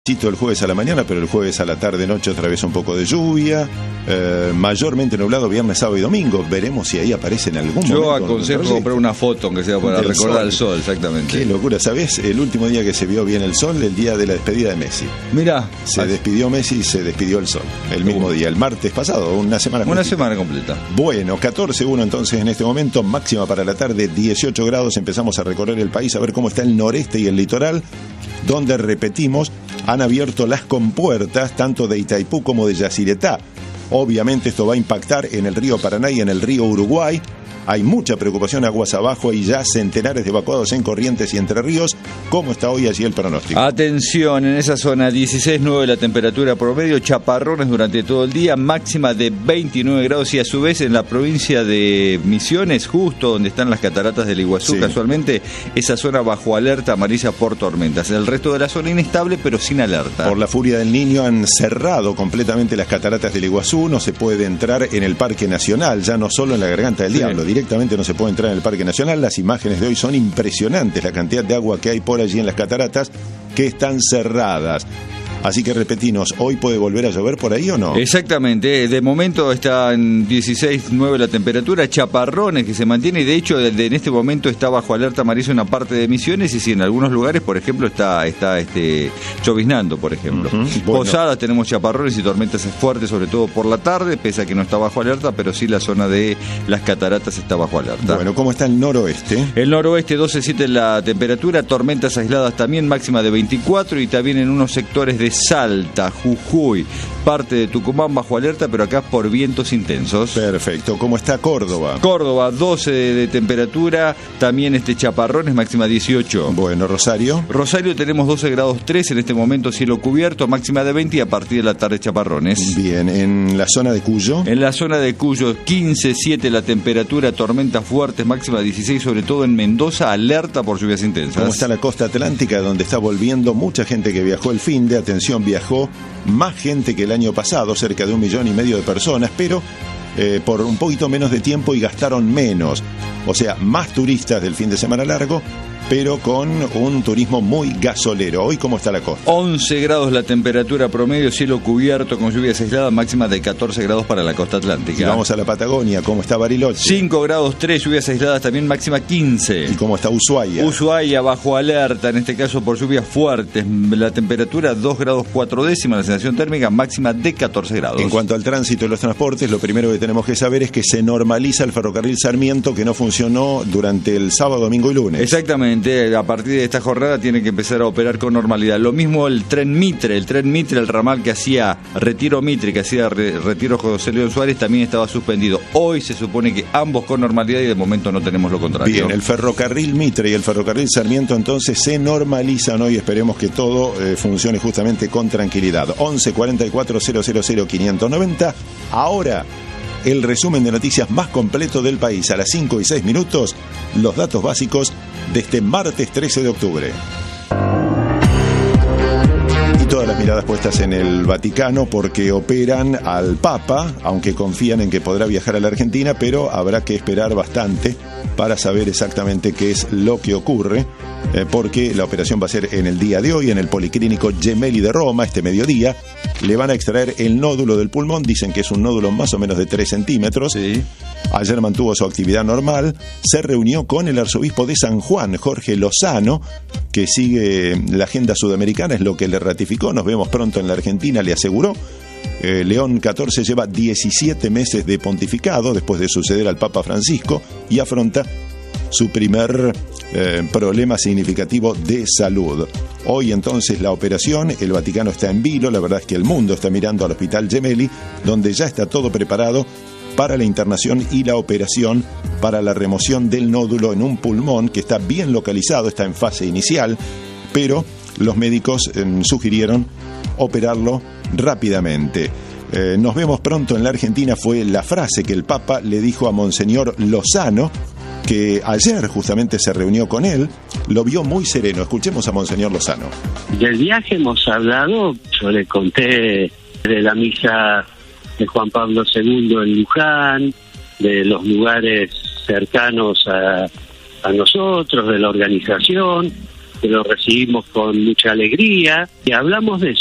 El jueves a la mañana, pero el jueves a la tarde, noche otra vez un poco de lluvia, mayormente nublado viernes, sábado y domingo. Veremos si ahí aparece en algún momento. Yo aconsejo comprar una foto, aunque sea para recordar el sol, exactamente. Qué locura, ¿sabés? El último día que se vio bien el sol, el día de la despedida de Messi. Mirá. Se despidió Messi y se despidió el sol. El mismo día, el martes pasado, una semana completa. Una semana completa. Bueno, 14:01 entonces en este momento, máxima para la tarde, 18 grados. Empezamos a recorrer el país a ver cómo está el noreste y el litoral, donde repetimos, han abierto las compuertas tanto de Itaipú como de Yacyretá. Obviamente esto va a impactar en el río Paraná y en el río Uruguay. Hay mucha preocupación aguas abajo y ya centenares de evacuados en Corrientes y Entre Ríos. ¿Cómo está hoy allí el pronóstico? Atención, en esa zona 16,9 la temperatura promedio, chaparrones durante todo el día, máxima de 29 grados y a su vez en la provincia de Misiones, justo donde están las cataratas del Iguazú, casualmente, esa zona bajo alerta amarilla por tormentas. El resto de la zona inestable pero sin alerta. Por la furia del Niño han cerrado completamente las cataratas del Iguazú, no se puede entrar en el Parque Nacional, ya no solo en la Garganta del Diablo. Directamente no se puede entrar en el Parque Nacional. Las imágenes de hoy son impresionantes, la cantidad de agua que hay por allí en las cataratas que están cerradas. Así que repetimos, ¿hoy puede volver a llover por ahí o no? Exactamente, de momento está en 16,9 la temperatura, chaparrones que se mantiene y de hecho en este momento está bajo alerta amarilla una parte de Misiones y si en algunos lugares, por ejemplo, está lloviznando, por ejemplo. Bueno. Posadas tenemos chaparrones y tormentas fuertes, sobre todo por la tarde, pese a que no está bajo alerta, pero sí la zona de las cataratas está bajo alerta. Bueno, ¿cómo está el noroeste? El noroeste 12,7 la temperatura, tormentas aisladas también, máxima de 24 y también en unos sectores de Salta, Jujuy, parte de Tucumán bajo alerta, pero acá por vientos intensos. Perfecto. ¿Cómo está Córdoba? Córdoba, 12 de temperatura, también chaparrones, máxima 18. Bueno, Rosario. Rosario tenemos 12 grados 3, en este momento cielo cubierto, máxima de 20 y a partir de la tarde chaparrones. Bien, ¿en la zona de Cuyo? En la zona de Cuyo, 15,7 la temperatura, tormentas fuertes, máxima 16, sobre todo en Mendoza, alerta por lluvias intensas. ¿Cómo está la costa atlántica, donde está volviendo mucha gente que viajó el fin de atención? Viajó más gente que el año pasado, cerca de 1,5 millones de personas, pero por un poquito menos de tiempo y gastaron menos. O sea, más turistas del fin de semana largo, pero con un turismo muy gasolero. ¿Hoy cómo está la costa? 11 grados la temperatura promedio, cielo cubierto con lluvias aisladas, máxima de 14 grados para la costa atlántica. Y vamos a la Patagonia, ¿cómo está Bariloche? 5 grados 3, lluvias aisladas también, máxima 15. ¿Y cómo está Ushuaia? Ushuaia bajo alerta, en este caso por lluvias fuertes, la temperatura 2 grados 4 décimas, la sensación térmica máxima de 14 grados. En cuanto al tránsito de los transportes, lo primero que tenemos que saber es que se normaliza el ferrocarril Sarmiento, que no funcionó durante el sábado, domingo y lunes. Exactamente. A partir de esta jornada tiene que empezar a operar con normalidad. Lo mismo el tren Mitre, el ramal que hacía Retiro Mitre, que hacía Retiro José León Suárez, también estaba suspendido. Hoy se supone que ambos con normalidad y de momento no tenemos lo contrario. Bien, el ferrocarril Mitre y el ferrocarril Sarmiento entonces se normalizan hoy. Esperemos que todo funcione justamente con tranquilidad. 11 44 000 590. Ahora, el resumen de noticias más completo del país a las 5:06, los datos básicos de este martes 13 de octubre. Y todas las miradas puestas en el Vaticano porque operan al Papa, aunque confían en que podrá viajar a la Argentina, pero habrá que esperar bastante para saber exactamente qué es lo que ocurre, porque la operación va a ser en el día de hoy en el Policlínico Gemelli de Roma, este mediodía. Le van a extraer el nódulo del pulmón, dicen que es un nódulo más o menos de 3 centímetros. Sí. Ayer mantuvo su actividad normal, se reunió con el arzobispo de San Juan, Jorge Lozano, que sigue la agenda sudamericana, es lo que le ratificó. Nos vemos pronto en la Argentina, le aseguró. León XIV lleva 17 meses de pontificado después de suceder al Papa Francisco y afronta su primer problema significativo de salud. Hoy entonces la operación, el Vaticano está en vilo, la verdad es que el mundo está mirando al Hospital Gemelli, donde ya está todo preparado para la internación y la operación para la remoción del nódulo en un pulmón que está bien localizado, está en fase inicial, pero los médicos sugirieron operarlo rápidamente. Nos vemos pronto en la Argentina, fue la frase que el Papa le dijo a Monseñor Lozano, que ayer justamente se reunió con él, lo vio muy sereno. Escuchemos a Monseñor Lozano. Del viaje hemos hablado, yo le conté de la misa de Juan Pablo II en Luján, de los lugares cercanos a nosotros, de la organización, que lo recibimos con mucha alegría y hablamos de eso.